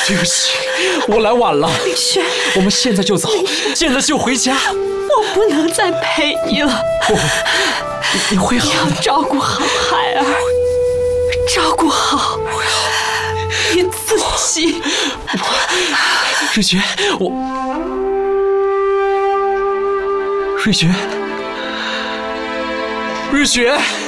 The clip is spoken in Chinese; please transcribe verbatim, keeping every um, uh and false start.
对不起，我来晚了。 凌轩， 我们现在就走，见了就回家。 我不能再陪你了。 不，你会好的。 你要照顾好海儿，照顾好你自己。 瑞雪，我，瑞雪，瑞雪。